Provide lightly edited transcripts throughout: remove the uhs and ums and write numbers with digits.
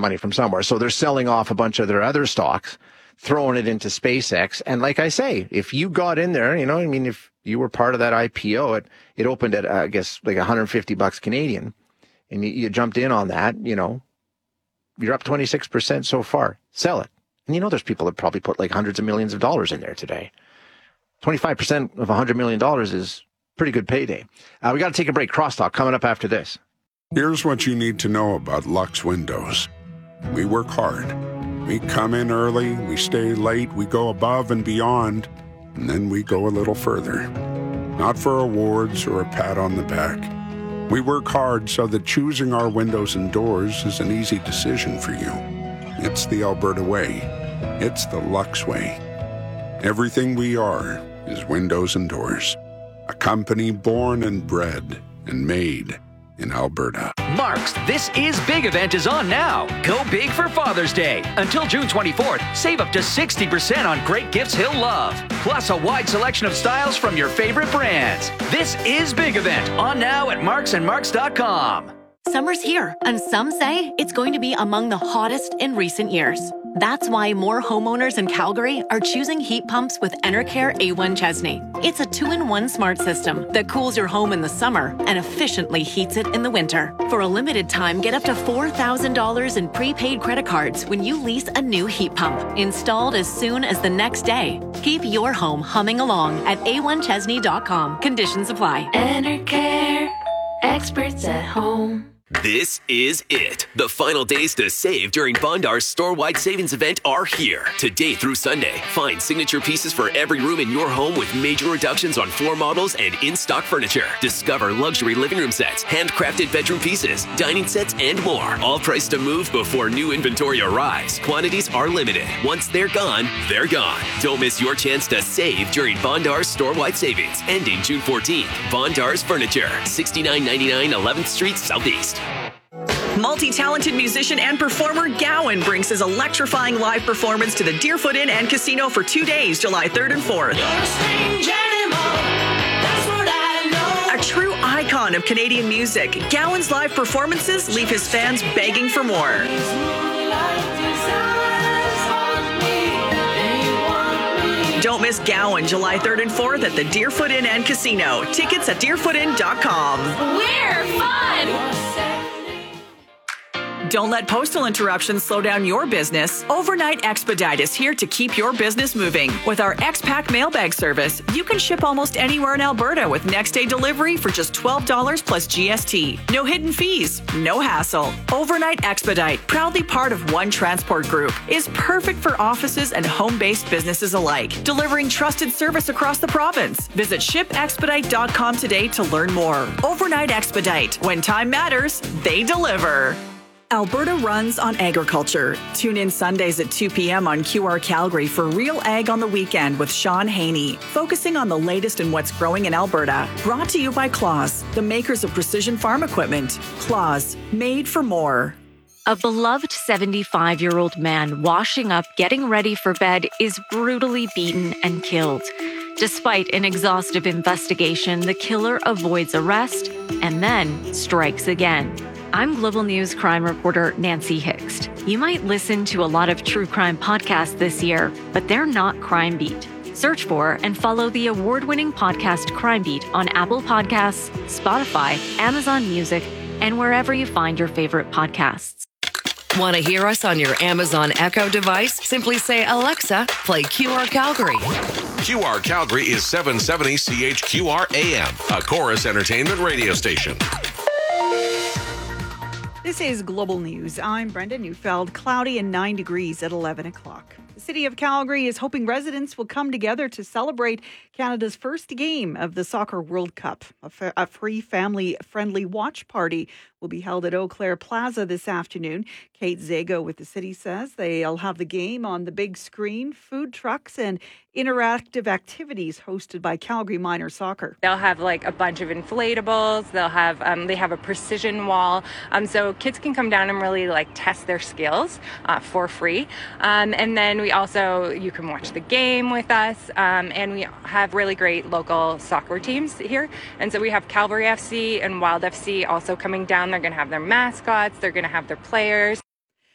money from somewhere. So they're selling off a bunch of their other stocks, throwing it into SpaceX. And like I say, if you got in there, if you were part of that IPO, it opened at, I guess, like $150 Canadian, and you jumped in on that, you're up 26% so far. Sell it. And there's people that probably put like hundreds of millions of dollars in there today. 25% of $100 million is pretty good payday. We got to take a break. Crosstalk coming up after this. Here's what you need to know about Lux Windows. We work hard. We come in early, we stay late, we go above and beyond, and then we go a little further. Not for awards or a pat on the back. We work hard so that choosing our windows and doors is an easy decision for you. It's the Alberta way. It's the Lux way. Everything we are is windows and doors. A company born and bred and made in Alberta. Mark's This Is Big event is on now. Go big for Father's Day. Until June 24th, save up to 60% on great gifts he'll love. Plus a wide selection of styles from your favorite brands. This Is Big event on now at marksandmarks.com. Summer's here, and some say it's going to be among the hottest in recent years. That's why more homeowners in Calgary are choosing heat pumps with Enercare A1 Chesney. It's a 2-in-1 smart system that cools your home in the summer and efficiently heats it in the winter. For a limited time, get up to $4,000 in prepaid credit cards when you lease a new heat pump, installed as soon as the next day. Keep your home humming along at a1chesney.com. Conditions apply. Enercare, experts at home. This is it. The final days to save during Bondar's store-wide savings event are here. Today through Sunday, find signature pieces for every room in your home with major reductions on floor models and in-stock furniture. Discover luxury living room sets, handcrafted bedroom pieces, dining sets, and more. All priced to move before new inventory arrives. Quantities are limited. Once they're gone, they're gone. Don't miss your chance to save during Bondar's store-wide savings, ending June 14th. Bondar's Furniture, 6999 11th Street Southeast. Multi-talented musician and performer Gowan brings his electrifying live performance to the Deerfoot Inn and Casino for 2 days, July 3rd and 4th. A true icon of Canadian music, Gowan's live performances leave his fans begging for more. Don't miss Gowan, July 3rd and 4th at the Deerfoot Inn and Casino. Tickets at deerfootin.com. We're fun! Don't let postal interruptions slow down your business. Overnight Expedite is here to keep your business moving. With our X-Pack mailbag service, you can ship almost anywhere in Alberta with next-day delivery for just $12 plus GST. No hidden fees, no hassle. Overnight Expedite, proudly part of One Transport Group, is perfect for offices and home-based businesses alike, delivering trusted service across the province. Visit shipexpedite.com today to learn more. Overnight Expedite. When time matters, they deliver. Alberta runs on agriculture. Tune in Sundays at 2 p.m. on QR Calgary for Real Ag on the Weekend with Sean Haney, focusing on the latest in what's growing in Alberta. Brought to you by Claas, the makers of precision farm equipment. Claas, made for more. A beloved 75-year-old man washing up, getting ready for bed, is brutally beaten and killed. Despite an exhaustive investigation, the killer avoids arrest and then strikes again. I'm Global News crime reporter Nancy Hixt. You might listen to a lot of true crime podcasts this year, but they're not Crime Beat. Search for and follow the award-winning podcast Crime Beat on Apple Podcasts, Spotify, Amazon Music, and wherever you find your favorite podcasts. Want to hear us on your Amazon Echo device? Simply say, Alexa, play QR Calgary. QR Calgary is 770 CHQR AM, a Chorus Entertainment radio station. This is Global News. I'm Brenda Neufeld. Cloudy and 9 degrees at 11 o'clock. The City of Calgary is hoping residents will come together to celebrate Canada's first game of the Soccer World Cup. A free family-friendly watch party will be held at Eau Claire Plaza this afternoon. Kate Zago with the city says they'll have the game on the big screen, food trucks, and interactive activities hosted by Calgary Minor Soccer. They'll have like a bunch of inflatables. They'll have they have a precision wall, so kids can come down and really like test their skills for free. And then you can watch the game with us, and we have really great local soccer teams here. And so we have Calvary FC and Wild FC also coming down. They're going to have their mascots. They're going to have their players.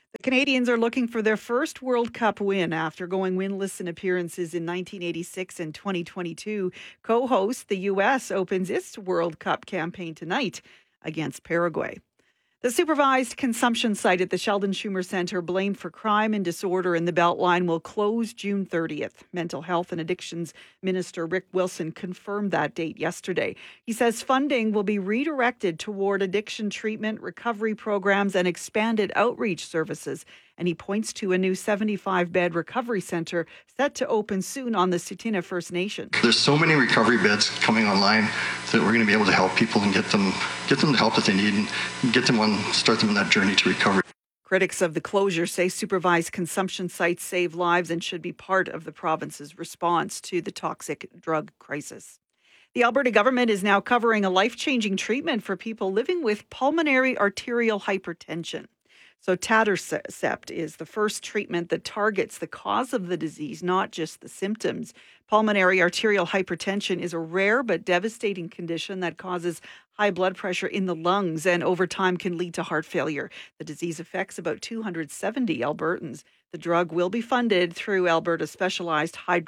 The Canadians are looking for their first World Cup win after going winless in appearances in 1986 and 2022. Co-host, the U.S. opens its World Cup campaign tonight against Paraguay. The supervised consumption site at the Sheldon Schumer Centre, blamed for crime and disorder in the Beltline, will close June 30th. Mental Health and Addictions Minister Rick Wilson confirmed that date yesterday. He says funding will be redirected toward addiction treatment, recovery programs, and expanded outreach services. And he points to a new 75-bed recovery centre set to open soon on the Tsuut'ina First Nation. There's so many recovery beds coming online that we're going to be able to help people and get them the help that they need and start them on that journey to recovery. Critics of the closure say supervised consumption sites save lives and should be part of the province's response to the toxic drug crisis. The Alberta government is now covering a life-changing treatment for people living with pulmonary arterial hypertension. So Tadalcept is the first treatment that targets the cause of the disease, not just the symptoms. Pulmonary arterial hypertension is a rare but devastating condition that causes high blood pressure in the lungs and over time can lead to heart failure. The disease affects about 270 Albertans. The drug will be funded through Alberta's specialized high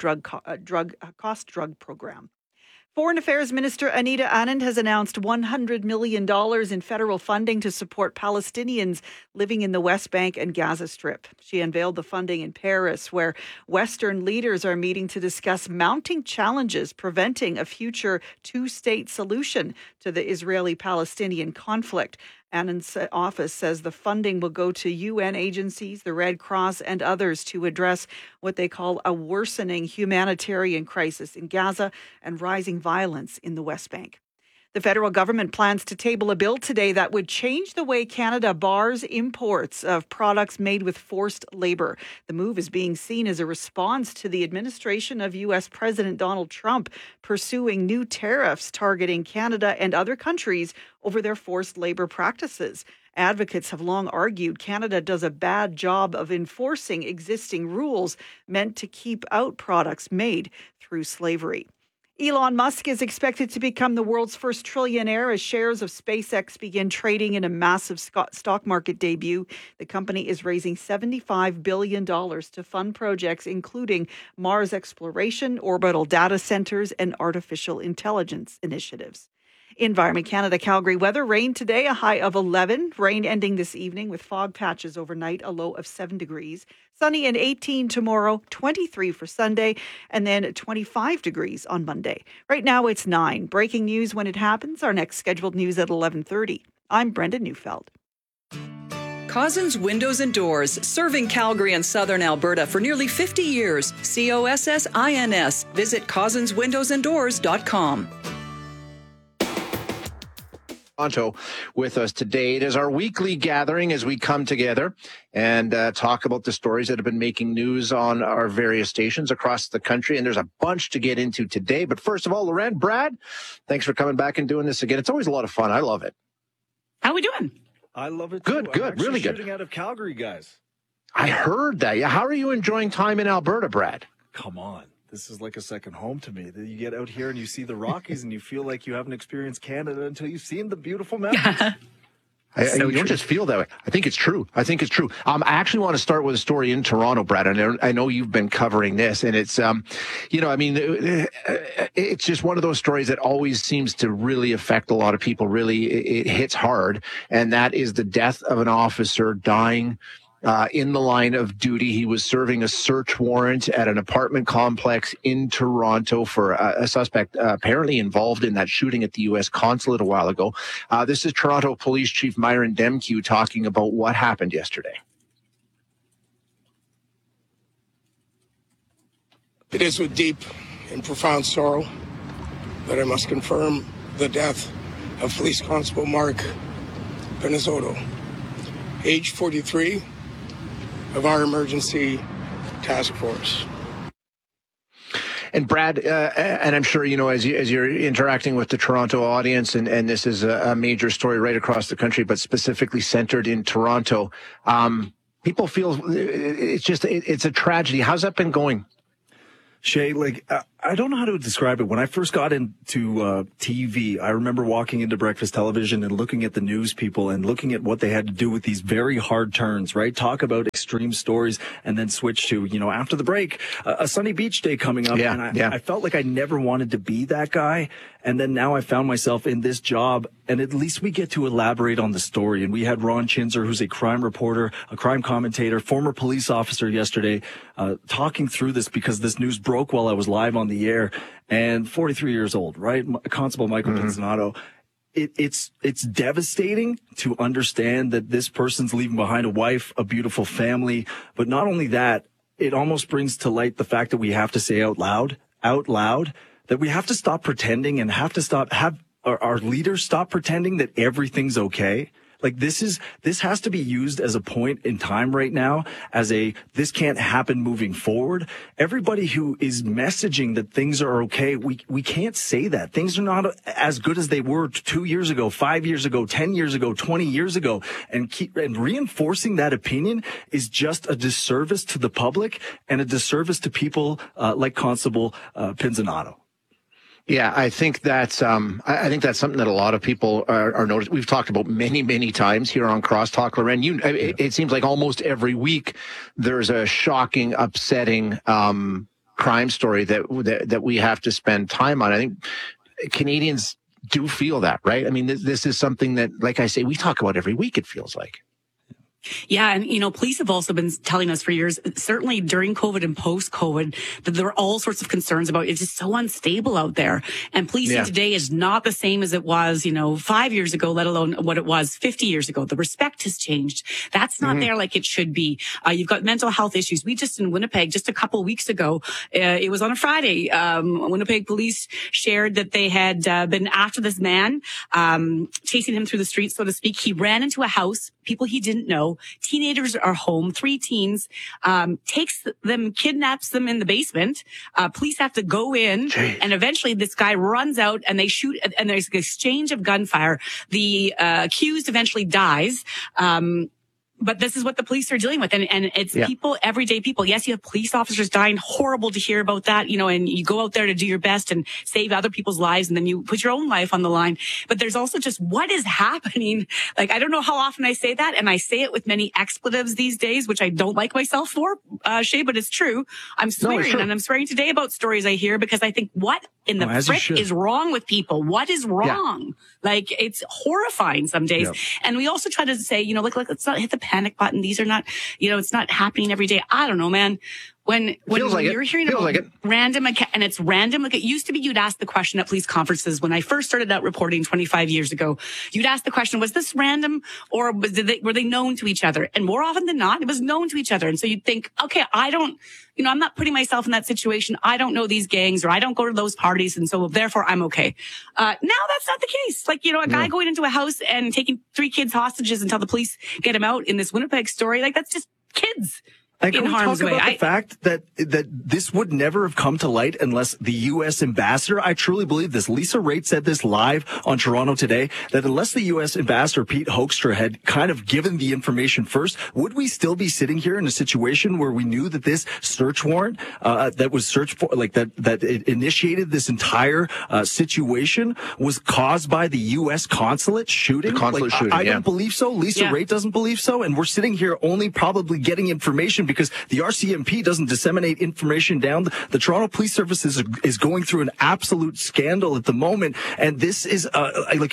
cost drug program. Foreign Affairs Minister Anita Anand has announced $100 million in federal funding to support Palestinians living in the West Bank and Gaza Strip. She unveiled the funding in Paris, where Western leaders are meeting to discuss mounting challenges preventing a future two-state solution to the Israeli-Palestinian conflict. Anand's office says the funding will go to UN agencies, the Red Cross, and others to address what they call a worsening humanitarian crisis in Gaza and rising violence in the West Bank. The federal government plans to table a bill today that would change the way Canada bars imports of products made with forced labor. The move is being seen as a response to the administration of U.S. President Donald Trump pursuing new tariffs targeting Canada and other countries over their forced labor practices. Advocates have long argued Canada does a bad job of enforcing existing rules meant to keep out products made through slavery. Elon Musk is expected to become the world's first trillionaire as shares of SpaceX begin trading in a massive stock market debut. The company is raising $75 billion to fund projects including Mars exploration, orbital data centers, and artificial intelligence initiatives. Environment Canada Calgary weather. Rain today, a high of 11. Rain ending this evening with fog patches overnight, a low of 7 degrees. Sunny and 18 tomorrow, 23 for Sunday, and then 25 degrees on Monday. Right now it's 9. Breaking news when it happens. Our next scheduled news at 11:30. I'm Brenda Neufeld. Cousins Windows and Doors, serving Calgary and Southern Alberta for nearly 50 years. COSSINS. Visit cousinswindowsanddoors.com. Toronto with us today. It is our weekly gathering as we come together and talk about the stories that have been making news on our various stations across the country. And there's a bunch to get into today. But first of all, Loren, Brad, thanks for coming back and doing this again. It's always a lot of fun. I love it. How we doing? I love it too. Good, really good. Shooting out of Calgary, guys. I heard that. Yeah, how are you enjoying time in Alberta, Brad? Come on. This is like a second home to me. You get out here and you see the Rockies and you feel like you haven't experienced Canada until you've seen the beautiful mountains. You don't just feel that way. I think it's true. I actually want to start with a story in Toronto, Brad. And I know you've been covering this, and it's, it's just one of those stories that always seems to really affect a lot of people. Really, it hits hard, and that is the death of an officer dying in the line of duty. He was serving a search warrant at an apartment complex in Toronto for a suspect apparently involved in that shooting at the U.S. consulate a while ago. This is Toronto Police Chief Myron Demkiw talking about what happened yesterday. It is with deep and profound sorrow that I must confirm the death of Police Constable Mark Penizzotto, age 43, of our emergency task force. And Brad, and I'm sure, as you're interacting with the Toronto audience, and this is a major story right across the country, but specifically centered in Toronto, people feel it's a tragedy. How's that been going? Shay, I don't know how to describe it. When I first got into TV, I remember walking into breakfast television and looking at the news people and looking at what they had to do with these very hard turns, right? Talk about extreme stories and then switch to, after the break, a sunny beach day coming up. Yeah, and I felt like I never wanted to be that guy. And then now I found myself in this job, and at least we get to elaborate on the story. And we had Ron Chinzer, who's a crime reporter, a crime commentator, former police officer yesterday, talking through this because this news broke while I was live on the air. And 43 years old, right? Constable Michael Pinzanato. It's devastating to understand that this person's leaving behind a wife, a beautiful family. But not only that, it almost brings to light the fact that we have to say out loud, that we have to stop pretending and have to have our leaders stop pretending that everything's okay. Like this has to be used as a point in time right now this can't happen moving forward. Everybody who is messaging that things are okay, we can't say that. Things are not as good as they were 2 years ago, 5 years ago, 10 years ago, 20 years ago. And reinforcing that opinion is just a disservice to the public and a disservice to people like Constable Pinzanato. Yeah, I think that's something that a lot of people are noticing. We've talked about many, many times here on Crosstalk, Loren. It seems like almost every week there's a shocking, upsetting crime story that we have to spend time on. I think Canadians do feel that, right? I mean, this is something that, like I say, we talk about every week. It feels like. Yeah. And, police have also been telling us for years, certainly during COVID and post-COVID, that there are all sorts of concerns about it's just so unstable out there. And policing today is not the same as it was, 5 years ago, let alone what it was 50 years ago. The respect has changed. That's not there like it should be. You've got mental health issues. We just in Winnipeg, just a couple of weeks ago, it was on a Friday, Winnipeg police shared that they had been after this man, chasing him through the streets, so to speak. He ran into a house, people he didn't know. Teenagers are home, 3 teens, takes them, kidnaps them in the basement. Police have to go in, and eventually this guy runs out and they shoot, and there's an exchange of gunfire. The accused eventually dies. But this is what the police are dealing with. And it's people, everyday people. Yes, you have police officers dying. Horrible to hear about that, and you go out there to do your best and save other people's lives, and then you put your own life on the line. But there's also just what is happening. Like, I don't know how often I say that, and I say it with many expletives these days, which I don't like myself for, Shay, but it's true. I'm swearing, and I'm swearing today about stories I hear because I think, what in the frick is wrong with people? What is wrong? Yeah. Like, it's horrifying some days. Yep. And we also try to say, like, let's not hit the panic button. These are not, it's not happening every day. I don't know, man. When you're hearing about random, and it's random, like it used to be, you'd ask the question at police conferences. When I first started out reporting 25 years ago, you'd ask the question, was this random or were they known to each other? And more often than not, it was known to each other. And so you'd think, okay, I'm not putting myself in that situation. I don't know these gangs, or I don't go to those parties. And so therefore I'm okay. Now that's not the case. Like, a guy going into a house and taking 3 kids hostages until the police get him out in this Winnipeg story. Like, that's just kids. And can we talk about the fact that this would never have come to light unless the U.S. ambassador, I truly believe this, Lisa Raitt said this live on Toronto Today, that unless the U.S. ambassador Pete Hoekstra had kind of given the information first, would we still be sitting here in a situation where we knew that this search warrant that was searched for, like that it initiated this entire situation was caused by the U.S. consulate shooting? The consulate shooting, I don't believe so. Lisa Raitt doesn't believe so. And we're sitting here only probably getting information because the RCMP doesn't disseminate information down. The Toronto Police Service is going through an absolute scandal at the moment. And this is, like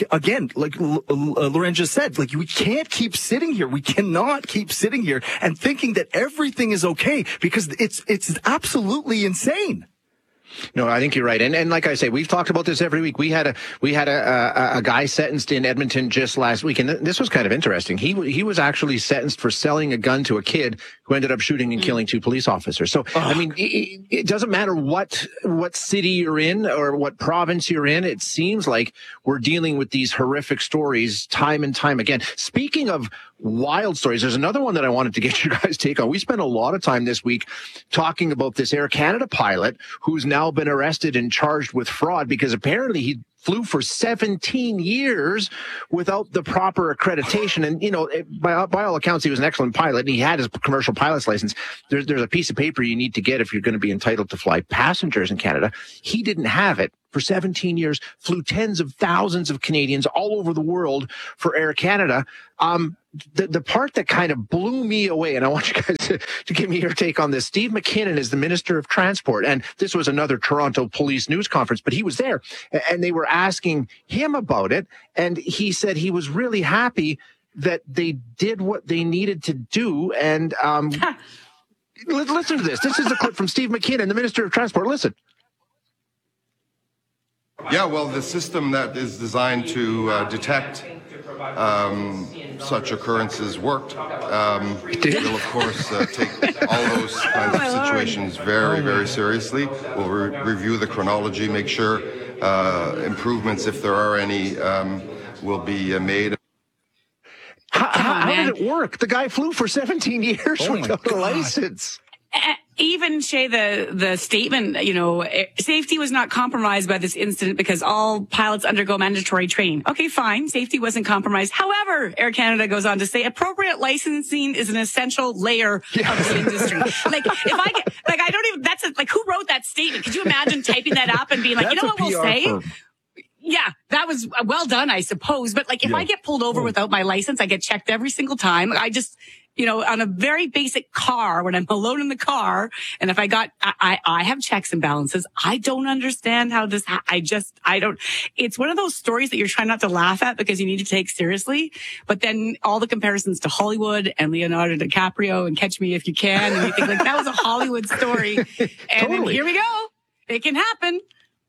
Loren just said, like, we can't keep sitting here. We cannot keep sitting here and thinking that everything is okay, because it's absolutely insane. No, I think you're right. And like I say, we've talked about this every week. We had a guy sentenced in Edmonton just last week, and this was kind of interesting. He was actually sentenced for selling a gun to a kid who ended up shooting and killing 2 police officers. So, I mean, it doesn't matter what city you're in or what province you're in. It seems like we're dealing with these horrific stories time and time again. Speaking of wild stories, there's another one that I wanted to get your guys' take on. We spent a lot of time this week talking about this Air Canada pilot who's now been arrested and charged with fraud because apparently he flew for 17 years without the proper accreditation. And, you know, by all accounts, he was an excellent pilot, and he had his commercial pilot's license. There's a piece of paper you need to get if you're going to be entitled to fly passengers in Canada. He didn't have it. For 17 years, flew tens of thousands of Canadians all over the world for Air Canada. The part that kind of blew me away, and I want you guys to give me your take on this. Steve McKinnon is the Minister of Transport, and this was another Toronto police news conference, but he was there, and they were asking him about it, and he said he was really happy that they did what they needed to do, and listen to this. This is the clip from Steve McKinnon, the Minister of Transport. Listen. Yeah, well, the system that is designed to detect such occurrences worked. We'll, of course, take all those kinds of situations very, very seriously. We'll review the chronology, make sure improvements, if there are any, will be made. How did it work? The guy flew for 17 years without a license. Even, Shay, the statement, you know, safety was not compromised by this incident because all pilots undergo mandatory training. Okay, fine. Safety wasn't compromised. However, Air Canada goes on to say appropriate licensing is an essential layer of the industry. I don't even, who wrote that statement? Could you imagine typing that up and being like, you know what we'll say? Yeah, that was well done, I suppose. But if I get pulled over without my license, I get checked every single time. I just, you know, on a very basic car, when I'm alone in the car, and if I have checks and balances, I don't understand how this, I don't, it's one of those stories that you're trying not to laugh at because you need to take seriously. But then all the comparisons to Hollywood and Leonardo DiCaprio and Catch Me If You Can, and you think that was a Hollywood story. And then here we go. It can happen.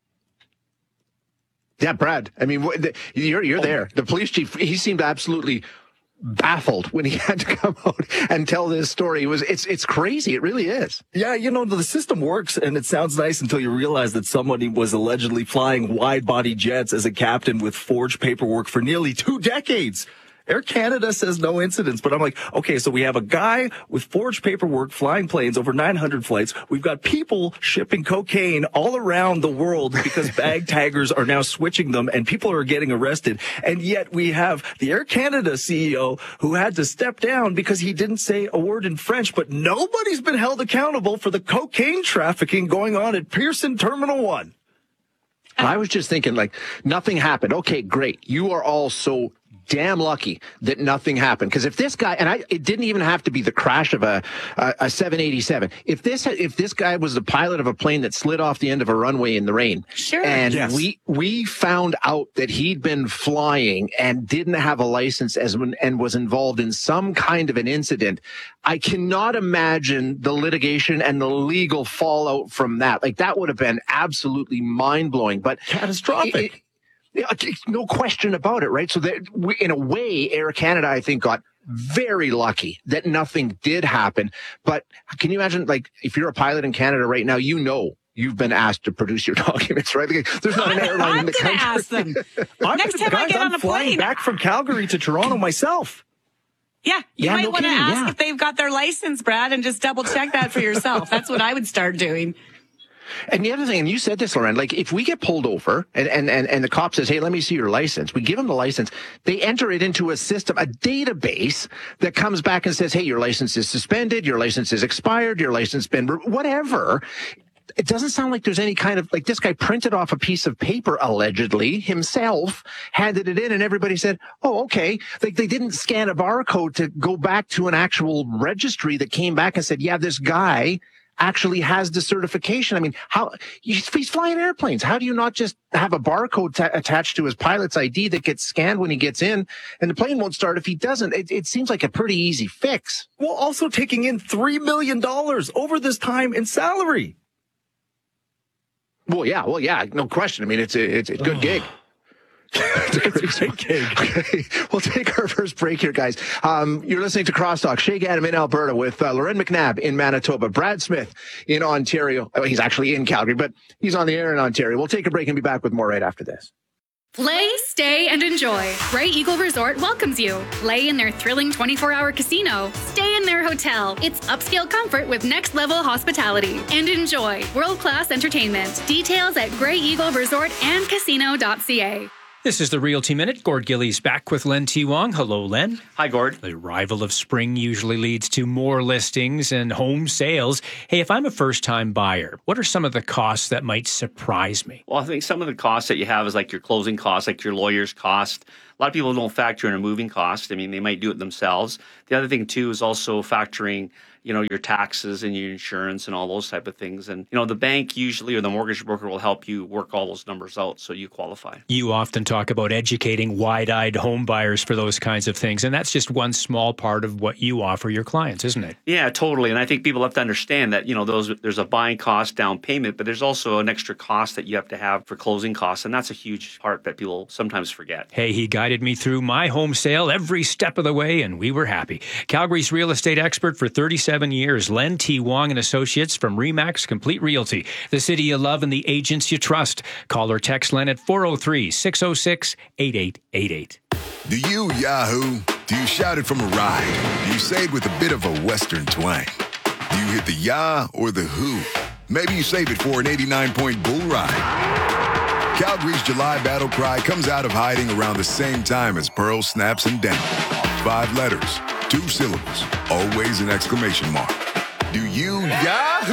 Yeah, Brad. I mean, you're there. The police chief, he seemed absolutely baffled when he had to come out and tell this story. It's crazy. It really is. Yeah, you know, the system works and it sounds nice until you realize that somebody was allegedly flying wide-body jets as a captain with forged paperwork for nearly 2 decades. Air Canada says no incidents, but I'm like, okay, so we have a guy with forged paperwork flying planes over 900 flights. We've got people shipping cocaine all around the world because bag taggers are now switching them and people are getting arrested. And yet we have the Air Canada CEO who had to step down because he didn't say a word in French, but nobody's been held accountable for the cocaine trafficking going on at Pearson Terminal 1. I was just thinking, nothing happened. Okay, great. You are all so damn lucky that nothing happened. Because if this guy, it didn't even have to be the crash of a 787. If this guy was the pilot of a plane that slid off the end of a runway in the rain, sure, and yes, we found out that he'd been flying and didn't have a license and was involved in some kind of an incident, I cannot imagine the litigation and the legal fallout from that. That would have been absolutely mind-blowing, but catastrophic. No question about it, right? So that in a way, Air Canada, I think, got very lucky that nothing did happen. But can you imagine, if you're a pilot in Canada right now, you know you've been asked to produce your documents, right? There's not an airline in the country. Ask them. Next time I get on a flying plane, back from Calgary to Toronto myself. Yeah, you might want to ask if they've got their license, Brad, and just double check that for yourself. That's what I would start doing. And the other thing, and you said this, Lauren, if we get pulled over and the cop says, hey, let me see your license, we give them the license, they enter it into a system, a database that comes back and says, hey, your license is suspended, your license is expired, your license been, whatever. It doesn't sound like there's any kind of, this guy printed off a piece of paper, allegedly, himself, handed it in, and everybody said, oh, okay. They didn't scan a barcode to go back to an actual registry that came back and said, yeah, this guy actually has the certification. I mean, he's flying airplanes. How do you not just have a barcode attached to his pilot's ID that gets scanned when he gets in, and the plane won't start if he doesn't? It seems like a pretty easy fix. Well, also taking in $3 million over this time in salary. Well, yeah, no question. I mean, it's a good gig. It's a great gig. Okay. We'll take our first break here, guys. You're listening to Crosstalk. Shay Gadam in Alberta with Lauren McNabb in Manitoba. Brad Smith in Ontario. Oh, he's actually in Calgary, but he's on the air in Ontario. We'll take a break and be back with more right after this. Play, stay, and enjoy. Grey Eagle Resort welcomes you. Play in their thrilling 24-hour casino. Stay in their hotel. It's upscale comfort with next-level hospitality. And enjoy world-class entertainment. Details at Grey Eagle Resort and Casino.ca. This is the Realty Minute. Gord Gillies back with Len T. Wong. Hello, Len. Hi, Gord. The arrival of spring usually leads to more listings and home sales. Hey, if I'm a first-time buyer, what are some of the costs that might surprise me? Well, I think some of the costs that you have is like your closing costs, like your lawyer's cost. A lot of people don't factor in a moving cost. I mean, they might do it themselves. The other thing, too, is also factoring, your taxes and your insurance and all those type of things. And, the bank usually or the mortgage broker will help you work all those numbers out so you qualify. You often talk about educating wide-eyed home buyers for those kinds of things. And that's just one small part of what you offer your clients, isn't it? Yeah, totally. And I think people have to understand that, there's a buying cost, down payment, but there's also an extra cost that you have to have for closing costs. And that's a huge part that people sometimes forget. Hey, he guided me through my home sale every step of the way, and we were happy. Calgary's real estate expert for 37 years, Len T. Wong and Associates from RE/MAX Complete Realty. The city you love and the agents you trust. Call or text Len at 403-606-8888. Do you Yahoo? Do you shout it from a ride? Do you say it with a bit of a Western twang? Do you hit the Yah or the Who? Maybe you save it for an 89-point bull ride. Calgary's July battle cry comes out of hiding around the same time as Pearl snaps and down. 5 letters, 2 syllables, always an exclamation mark. Do you Yahoo?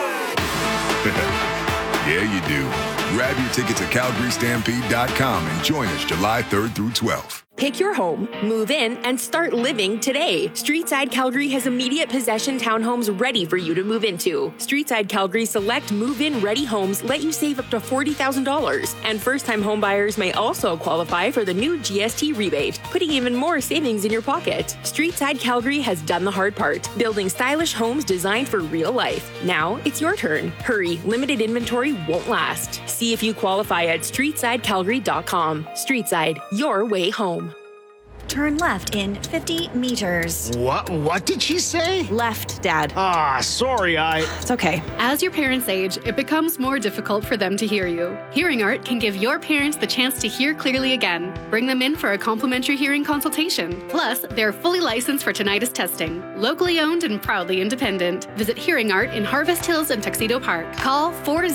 Yeah, you do. Grab your tickets at CalgaryStampede.com and join us July 3rd through 12th. Pick your home, move in, and start living today. Streetside Calgary has immediate possession townhomes ready for you to move into. Streetside Calgary select move-in ready homes let you save up to $40,000. And first-time home buyers may also qualify for the new GST rebate, putting even more savings in your pocket. Streetside Calgary has done the hard part, building stylish homes designed for real life. Now it's your turn. Hurry, limited inventory won't last. See if you qualify at StreetsideCalgary.com. Streetside, your way home. Turn left in 50 meters. What did she say? Left, Dad. Sorry, It's okay. As your parents age, it becomes more difficult for them to hear you. Hearing Art can give your parents the chance to hear clearly again. Bring them in for a complimentary hearing consultation. Plus, they're fully licensed for tinnitus testing. Locally owned and proudly independent. Visit Hearing Art in Harvest Hills and Tuxedo Park. Call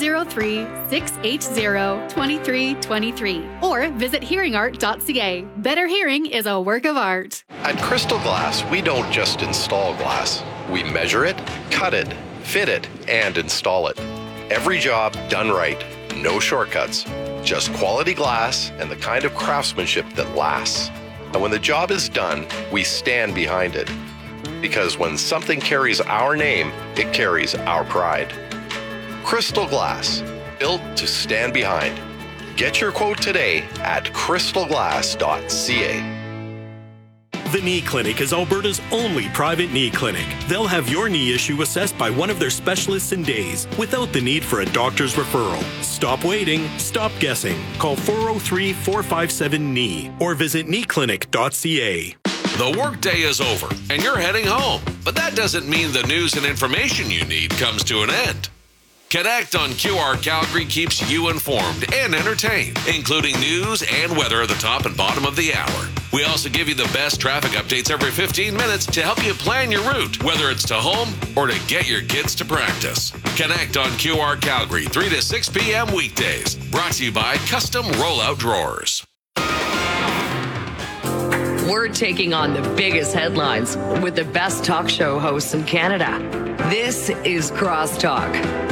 403-680-2323 or visit hearingart.ca. Better hearing is a work of art. At Crystal Glass, we don't just install glass. We measure it, cut it, fit it, and install it. Every job done right. No shortcuts. Just quality glass and the kind of craftsmanship that lasts. And when the job is done, we stand behind it. Because when something carries our name, it carries our pride. Crystal Glass, built to stand behind. Get your quote today at crystalglass.ca. The Knee Clinic is Alberta's only private knee clinic. They'll have your knee issue assessed by one of their specialists in days, without the need for a doctor's referral. Stop waiting, stop guessing. Call 403-457-KNEE or visit kneeclinic.ca. The workday is over and you're heading home, but that doesn't mean the news and information you need comes to an end. Connect on QR Calgary keeps you informed and entertained, including news and weather at the top and bottom of the hour. We also give you the best traffic updates every 15 minutes to help you plan your route, whether it's to home or to get your kids to practice. Connect on QR Calgary, 3 to 6 p.m. weekdays. Brought to you by Custom Rollout Drawers. We're taking on the biggest headlines with the best talk show hosts in Canada. This is Crosstalk.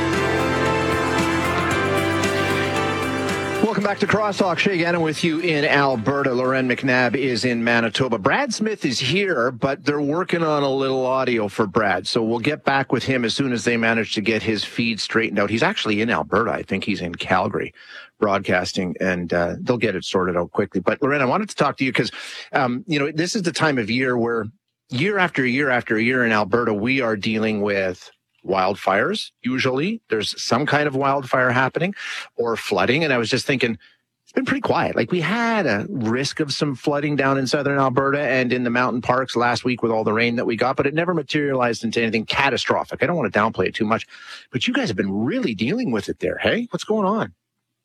Welcome back to Crosstalk. Shay Gannon with you in Alberta. Lauren McNabb is in Manitoba. Brad Smith is here, but they're working on a little audio for Brad. So we'll get back with him as soon as they manage to get his feed straightened out. He's actually in Alberta. I think he's in Calgary broadcasting, and they'll get it sorted out quickly. But Lauren, I wanted to talk to you because, this is the time of year where year after year after year in Alberta, we are dealing with wildfires. Usually there's some kind of wildfire happening or flooding. And I was just thinking, it's been pretty quiet. Like we had a risk of some flooding down in southern Alberta and in the mountain parks last week with all the rain that we got, but it never materialized into anything catastrophic. I don't want to downplay it too much, but you guys have been really dealing with it there. Hey, what's going on?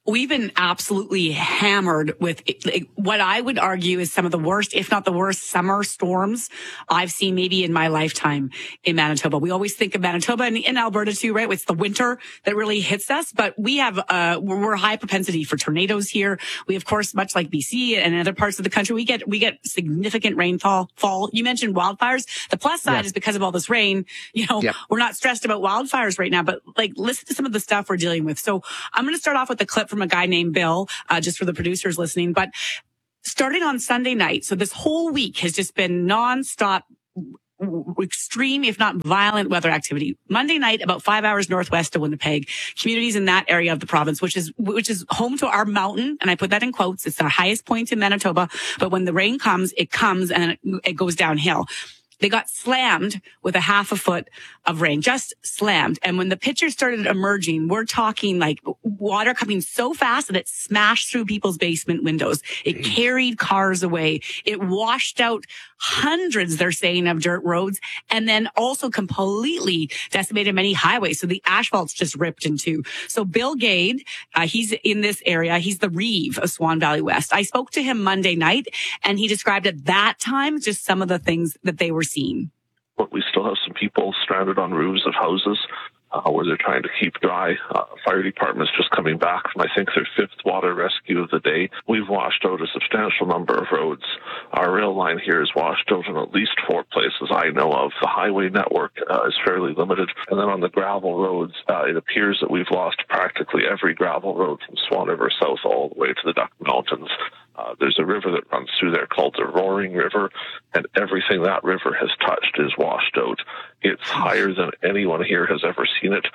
We've been absolutely hammered with what I would argue is some of the worst, if not the worst, summer storms I've seen maybe in my lifetime in Manitoba. We always think of Manitoba and in Alberta too, right? It's the winter that really hits us, but we have, we're high propensity for tornadoes here. We, of course, much like BC and other parts of the country, we get significant rainfall. You mentioned wildfires. The plus side is because of all this rain, we're not stressed about wildfires right now, but listen to some of the stuff we're dealing with. So I'm going to start off with a clip from a guy named Bill, just for the producers listening. But starting on Sunday night, so this whole week has just been nonstop, extreme, if not violent weather activity. Monday night, about 5 hours northwest of Winnipeg, communities in that area of the province, which is home to our mountain, and I put that in quotes. It's the highest point in Manitoba. But when the rain comes and it goes downhill. They got slammed with a half a foot of rain, just slammed. And when the pictures started emerging, we're talking like water coming so fast that it smashed through people's basement windows. It carried cars away. It washed out hundreds, they're saying, of dirt roads, and then also completely decimated many highways. So the asphalt's just ripped in two. So Bill Gade, he's in this area. He's the Reeve of Swan Valley West. I spoke to him Monday night, and he described at that time just some of the things that they were seeing. But we still have some people stranded on roofs of houses where they're trying to keep dry. Fire department's just coming back from, I think, their 5th water rescue of the day. We've washed out a substantial number of roads. Our rail line here is washed out in at least 4 places I know of. The highway network is fairly limited. And then on the gravel roads, it appears that we've lost practically every gravel road from Swan River South all the way to the Duck Mountains. There's a river that runs through there called the Roaring River, and everything that river has touched is washed out. It's higher than anyone here has ever seen it.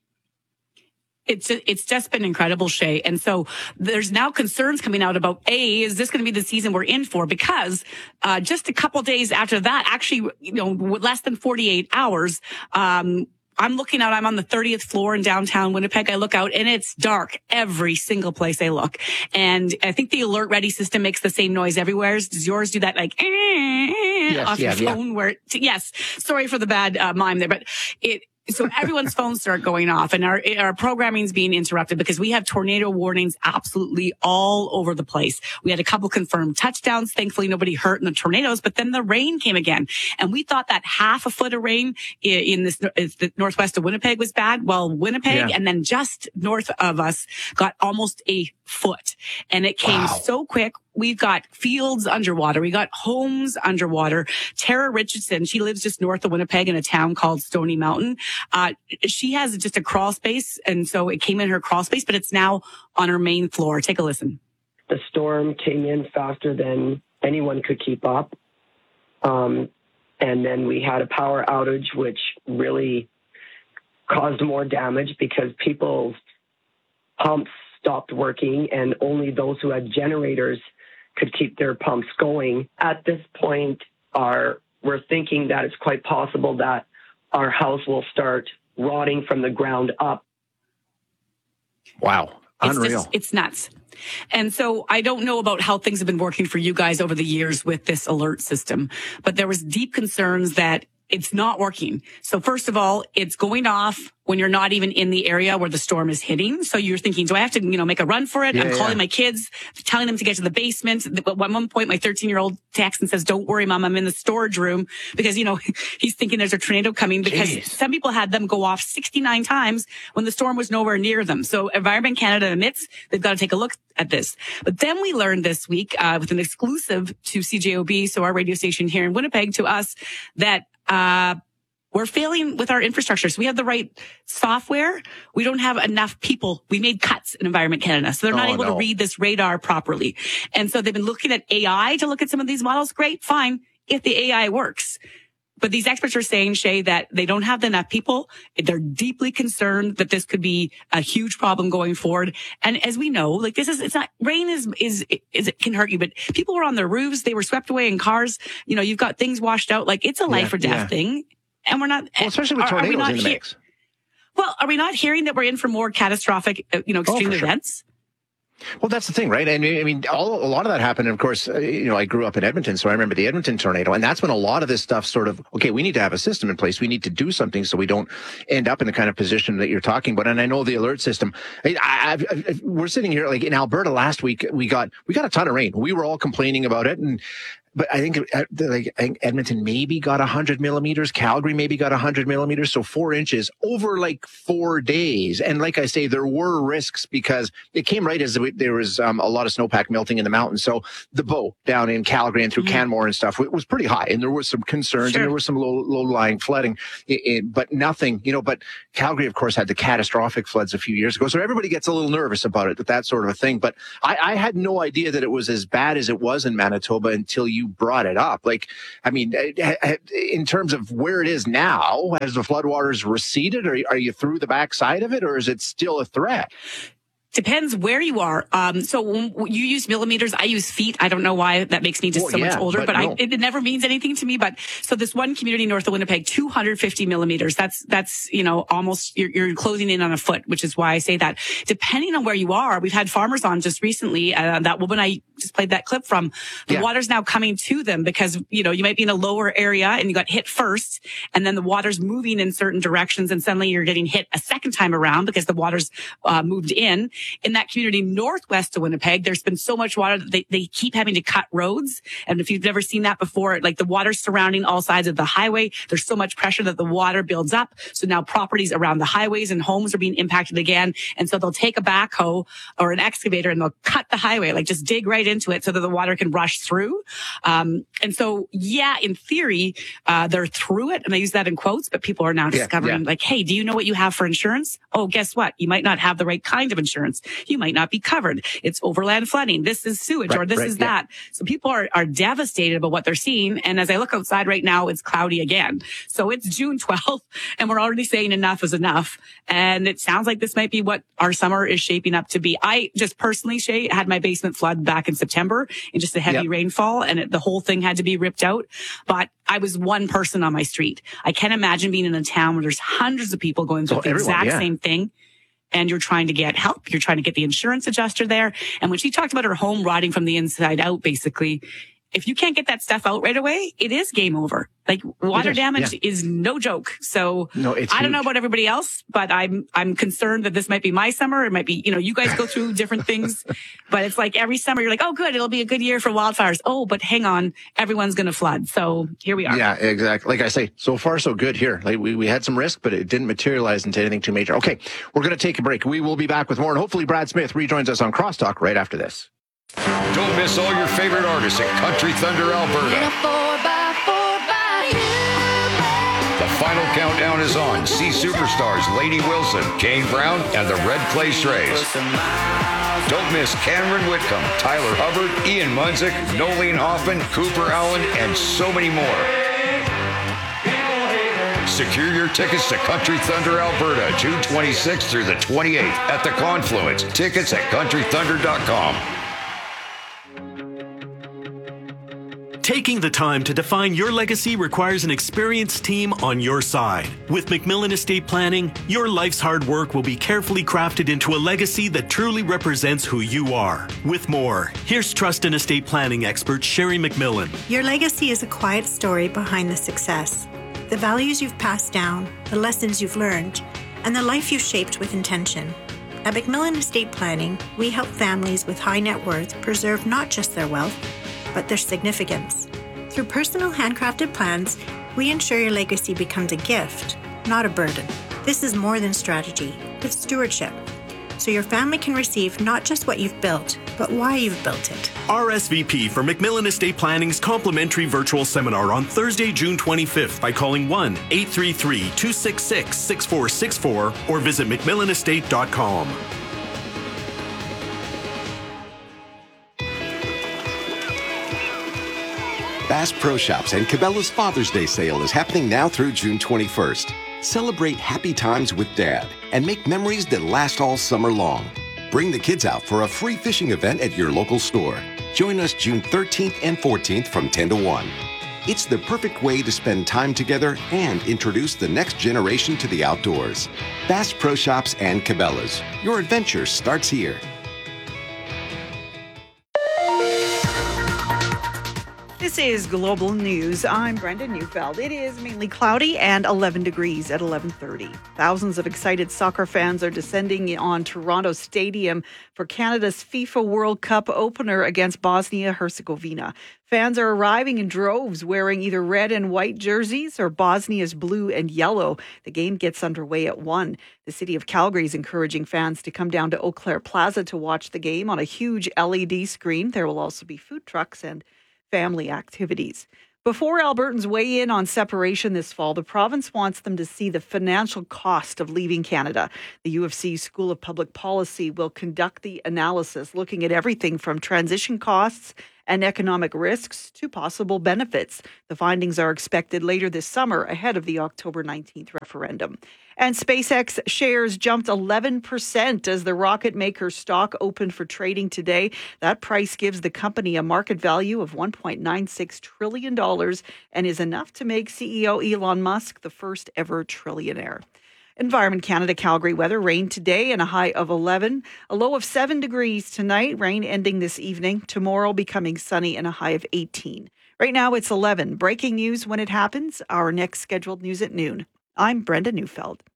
It's just been incredible, Shay. And so there's now concerns coming out about, is this going to be the season we're in for? Because just a couple days after that, actually, less than 48 hours, I'm looking out, I'm on the 30th floor in downtown Winnipeg. I look out and it's dark every single place I look. And I think the Alert Ready system makes the same noise everywhere. Does yours do that off your phone? Yes. Sorry for the bad mime there, but so everyone's phones start going off, and our programming is being interrupted because we have tornado warnings absolutely all over the place. We had a couple confirmed touchdowns. Thankfully, nobody hurt in the tornadoes, but then the rain came again. And we thought that half a foot of rain in the northwest of Winnipeg was bad. Well, Winnipeg and then just north of us got almost a foot, and it came so quick. We've got fields underwater. We got homes underwater. Tara Richardson, she lives just north of Winnipeg in a town called Stony Mountain. She has just a crawl space, and so it came in her crawl space, but it's now on her main floor. Take a listen. The storm came in faster than anyone could keep up. And then we had a power outage, which really caused more damage because people's pumps stopped working, and only those who had generators could keep their pumps going. At this point, we're thinking that it's quite possible that our house will start rotting from the ground up. Wow. Unreal. It's nuts. And so I don't know about how things have been working for you guys over the years with this alert system, but there was deep concerns that it's not working. So first of all, it's going off when you're not even in the area where the storm is hitting. So you're thinking, do I have to, make a run for it? I'm calling my kids, telling them to get to the basement. At one point, my 13-year-old texts and says, don't worry, Mom, I'm in the storage room, because, he's thinking there's a tornado coming, because some people had them go off 69 times when the storm was nowhere near them. So Environment Canada admits they've got to take a look at this. But then we learned this week, with an exclusive to CJOB, so our radio station here in Winnipeg, to us, that we're failing with our infrastructure. So we have the right software. We don't have enough people. We made cuts in Environment Canada, so they're not able to read this radar properly. And so they've been looking at AI to look at some of these models. Great, fine, if the AI works. But these experts are saying, Shay, that they don't have enough people. They're deeply concerned that this could be a huge problem going forward. And as we know, rain it can hurt you, but people were on their roofs. They were swept away in cars. You've got things washed out. It's a life or death thing. And we're not, especially with tornadoes in the mix. Well, are we not hearing that we're in for more catastrophic, extreme events? Well, that's the thing, right? I mean, a lot of that happened. And of course, I grew up in Edmonton, so I remember the Edmonton tornado. And that's when a lot of this stuff sort of, okay, we need to have a system in place. We need to do something so we don't end up in the kind of position that you're talking about. And I know the alert system. We're sitting here, like in Alberta last week, we got a ton of rain. We were all complaining about it. But I think Edmonton maybe got 100 millimeters. Calgary maybe got 100 millimeters. So 4 inches over like 4 days. And like I say, there were risks because it came right as there was a lot of snowpack melting in the mountains. So the Bow down in Calgary and through Canmore and stuff, it was pretty high. And there was some concerns and there was some low-lying flooding, but nothing, but Calgary, of course, had the catastrophic floods a few years ago. So everybody gets a little nervous about it, that sort of a thing. But I had no idea that it was as bad as it was in Manitoba until you brought it up. Like, I mean, in terms of where it is now, has the floodwaters receded? Or are you through the backside of it, or is it still a threat? Depends where you are. So when you use millimeters, I use feet. I don't know why that makes me just so much older, but it never means anything to me. But so this one community north of Winnipeg, 250 millimeters. That's almost, you're closing in on a foot, which is why I say that. Depending on where you are, we've had farmers on just recently. That woman I just played that clip from, the water's now coming to them because, you might be in a lower area and you got hit first, and then the water's moving in certain directions, and suddenly you're getting hit a second time around because the water's moved in. In that community northwest of Winnipeg, there's been so much water that they keep having to cut roads. And if you've never seen that before, like the water's surrounding all sides of the highway, there's so much pressure that the water builds up. So now properties around the highways and homes are being impacted again. And so they'll take a backhoe or an excavator and they'll cut the highway, like just dig right into it so that the water can rush through. And so, in theory, they're through it. And I use that in quotes, but people are now discovering like, hey, do you know what you have for insurance? Oh, guess what? You might not have the right kind of insurance. You might not be covered. It's overland flooding. This is sewage or this is that. So people are devastated about what they're seeing. And as I look outside right now, it's cloudy again. So it's June 12th and we're already saying enough is enough. And it sounds like this might be what our summer is shaping up to be. I just personally, Shay, had my basement flood back in September in just a heavy rainfall, and the whole thing had to be ripped out. But I was one person on my street. I can't imagine being in a town where there's hundreds of people going through the exact same thing. And you're trying to get help. You're trying to get the insurance adjuster there. And when she talked about her home rotting from the inside out, basically, if you can't get that stuff out right away, it is game over. Like water damage is no joke. So I don't know about everybody else, but I'm concerned that this might be my summer. It might be, you guys go through different things, but it's like every summer you're like, oh, good. It'll be a good year for wildfires. Oh, but hang on. Everyone's going to flood. So here we are. Yeah, exactly. Like I say, so far so good here. Like we had some risk, but it didn't materialize into anything too major. Okay. We're going to take a break. We will be back with more, and hopefully Brad Smith rejoins us on Crosstalk right after this. Don't miss all your favorite artists at Country Thunder, Alberta. The final countdown is on. See superstars Lady Wilson, Kane Brown, and the Red Clay Strays. Don't miss Cameron Whitcomb, Tyler Hubbard, Ian Munzik, Nolene Hoffman, Cooper Allen, and so many more. Secure your tickets to Country Thunder, Alberta, June 26th through the 28th at the Confluence. Tickets at countrythunder.com. Taking the time to define your legacy requires an experienced team on your side. With McMillan Estate Planning, your life's hard work will be carefully crafted into a legacy that truly represents who you are. With more, here's Trust and Estate Planning expert Sherry McMillan. Your legacy is a quiet story behind the success. The values you've passed down, the lessons you've learned, and the life you've shaped with intention. At McMillan Estate Planning, we help families with high net worth preserve not just their wealth, but their significance. Through personal handcrafted plans, we ensure your legacy becomes a gift, not a burden. This is more than strategy, it's stewardship. So your family can receive not just what you've built, but why you've built it. RSVP for McMillan Estate Planning's complimentary virtual seminar on Thursday, June 25th by calling 1-833-266-6464 or visit McMillanestate.com. Bass Pro Shops and Cabela's Father's Day sale is happening now through June 21st. Celebrate happy times with Dad and make memories that last all summer long. Bring the kids out for a free fishing event at your local store. Join us June 13th and 14th from 10 to 1. It's the perfect way to spend time together and introduce the next generation to the outdoors. Bass Pro Shops and Cabela's. Your adventure starts here. This is Global News. I'm Brenda Neufeld. It is mainly cloudy and 11 degrees at 11:30. Thousands of excited soccer fans are descending on Toronto Stadium for Canada's FIFA World Cup opener against Bosnia-Herzegovina. Fans are arriving in droves wearing either red and white jerseys or Bosnia's blue and yellow. The game gets underway at 1. The city of Calgary is encouraging fans to come down to Eau Claire Plaza to watch the game on a huge LED screen. There will also be food trucks and family activities. Before Albertans weigh in on separation this fall, the province wants them to see the financial cost of leaving Canada. The U of C School of Public Policy will conduct the analysis, looking at everything from transition costs and economic risks to possible benefits. The findings are expected later this summer ahead of the October 19th referendum. And SpaceX shares jumped 11% as the rocket maker stock opened for trading today. That price gives the company a market value of $1.96 trillion and is enough to make CEO Elon Musk the first ever trillionaire. Environment Canada, Calgary weather, rain today and a high of 11, a low of 7 degrees tonight, rain ending this evening, tomorrow becoming sunny and a high of 18. Right now it's 11. Breaking news when it happens, our next scheduled news at noon. I'm Brenda Neufeld.